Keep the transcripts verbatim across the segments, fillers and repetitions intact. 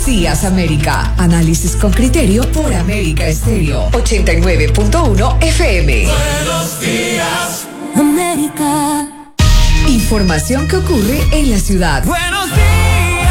Días América. Análisis con criterio por América Estéreo ochenta y nueve punto uno F M. Buenos días, América. Información que ocurre en la ciudad. Buenos días,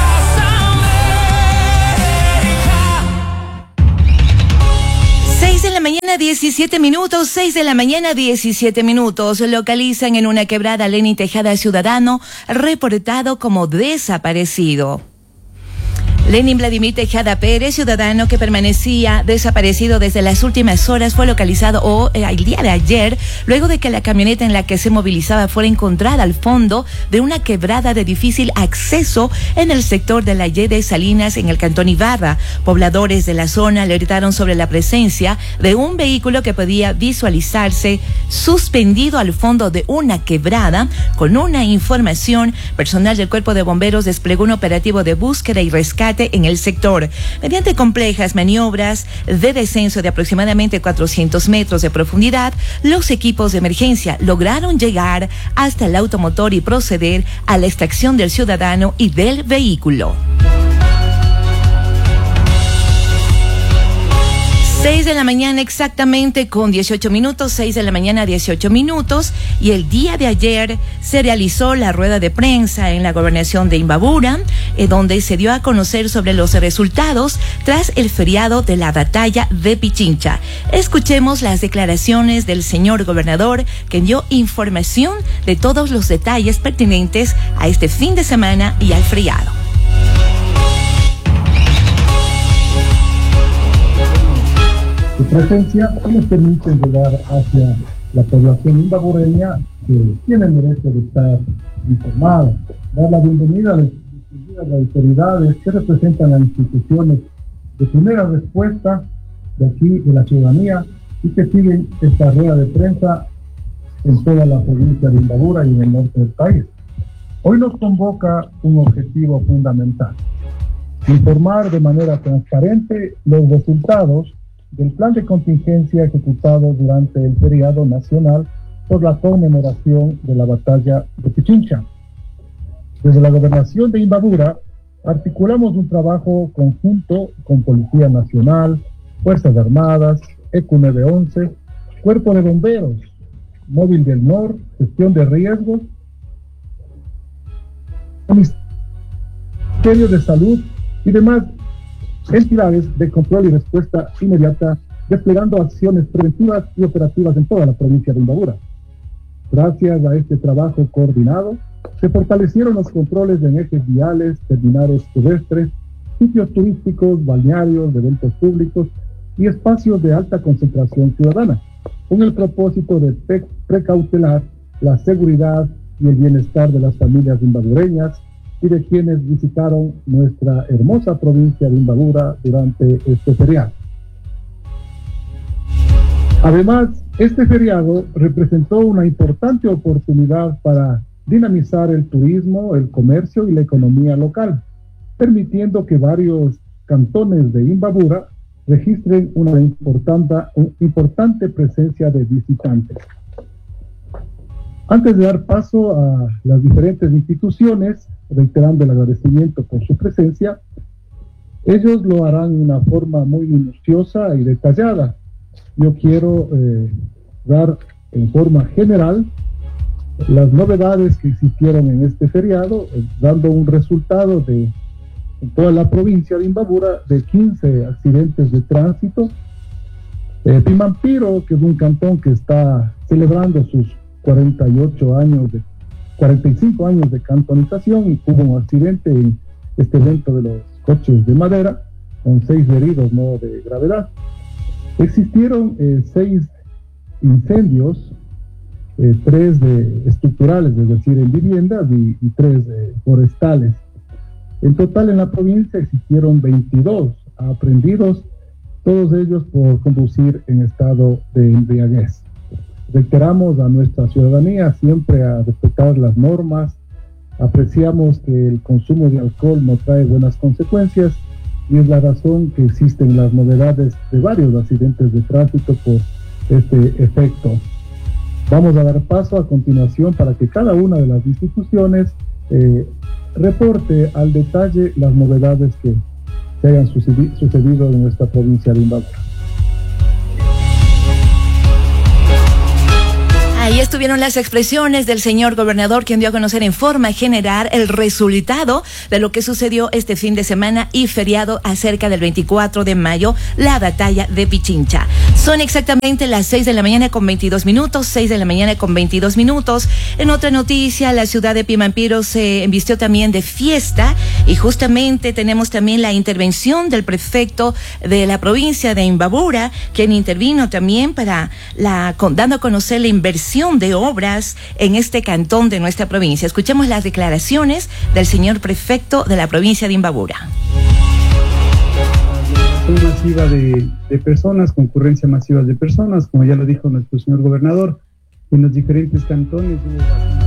América. seis de la mañana, diecisiete minutos. seis de la mañana, diecisiete minutos. Localizan en una quebrada Lenin Tejada ciudadano reportado como desaparecido. Lenin Vladimir Tejada Pérez, ciudadano que permanecía desaparecido desde las últimas horas, fue localizado o, eh, el día de ayer, luego de que la camioneta en la que se movilizaba fuera encontrada al fondo de una quebrada de difícil acceso en el sector de la Y de Salinas, en el cantón Ibarra. Pobladores de la zona alertaron sobre la presencia de un vehículo que podía visualizarse suspendido al fondo de una quebrada. Con una información, personal del Cuerpo de Bomberos desplegó un operativo de búsqueda y rescate en el sector. Mediante complejas maniobras de descenso de aproximadamente cuatrocientos metros de profundidad, los equipos de emergencia lograron llegar hasta el automotor y proceder a la extracción del ciudadano y del vehículo. seis de la mañana exactamente con dieciocho minutos, seis de la mañana dieciocho minutos, y el día de ayer se realizó la rueda de prensa en la gobernación de Imbabura, eh, donde se dio a conocer sobre los resultados tras el feriado de la batalla de Pichincha. Escuchemos las declaraciones del señor gobernador, que dio información de todos los detalles pertinentes a este fin de semana y al feriado. Su presencia nos permite llegar hacia la población imbabureña, que tiene el derecho de estar informada, dar la bienvenida a las autoridades que representan las instituciones de primera respuesta de aquí, de la ciudadanía, y que siguen esta rueda de prensa en toda la provincia de Imbabura y en el norte del país. Hoy nos convoca un objetivo fundamental: informar de manera transparente los resultados del plan de contingencia ejecutado durante el feriado nacional por la conmemoración de la batalla de Pichincha. Desde la gobernación de Imbabura articulamos un trabajo conjunto con Policía Nacional, Fuerzas Armadas, E Q nueve once, Cuerpo de Bomberos, Móvil del N O R, Gestión de Riesgos, Ministerio de Salud y demás entidades de control y respuesta inmediata, desplegando acciones preventivas y operativas en toda la provincia de Imbabura. Gracias a este trabajo coordinado, se fortalecieron los controles en ejes viales, terminales terrestres, sitios turísticos, balnearios, de eventos públicos y espacios de alta concentración ciudadana, con el propósito de pre- precautelar la seguridad y el bienestar de las familias imbabureñas y de quienes visitaron nuestra hermosa provincia de Imbabura durante este feriado. Además, este feriado representó una importante oportunidad para dinamizar el turismo, el comercio y la economía local, permitiendo que varios cantones de Imbabura registren una importante, una importante presencia de visitantes. Antes de dar paso a las diferentes instituciones, reiterando el agradecimiento por su presencia, ellos lo harán de una forma muy minuciosa y detallada. Yo quiero eh, dar en forma general las novedades que existieron en este feriado, eh, dando un resultado de en toda la provincia de Imbabura de quince accidentes de tránsito. Eh, Pimampiro, que es un cantón que está celebrando sus cuarenta y ocho años de cuarenta y cinco años de cantonización, y hubo un accidente en este evento de los coches de madera con seis heridos no de gravedad. Existieron eh, seis incendios, eh, tres de estructurales, es decir, en viviendas, y, y tres eh, forestales. En total en la provincia existieron veintidós aprehendidos, todos ellos por conducir en estado de embriaguez. Reiteramos a nuestra ciudadanía siempre a respetar las normas. Apreciamos que el consumo de alcohol no trae buenas consecuencias, y es la razón que existen las novedades de varios accidentes de tránsito por este efecto. Vamos a dar paso a continuación para que cada una de las instituciones eh, reporte al detalle las novedades que que hayan sucedi- sucedido en nuestra provincia de Imbabura. Ahí estuvieron las expresiones del señor gobernador, quien dio a conocer en forma general el resultado de lo que sucedió este fin de semana y feriado acerca del veinticuatro de mayo, la batalla de Pichincha. Son exactamente las seis de la mañana con veintidós minutos, seis de la mañana con veintidós minutos. En otra noticia, la ciudad de Pimampiro se embistió también de fiesta y justamente tenemos también la intervención del prefecto de la provincia de Imbabura, quien intervino también para la, con, dando a conocer la inversión de obras en este cantón de nuestra provincia. Escuchemos las declaraciones del señor prefecto de la provincia de Imbabura. Masiva de, de personas, concurrencia masiva de personas, como ya lo dijo nuestro señor gobernador, en los diferentes cantones hubo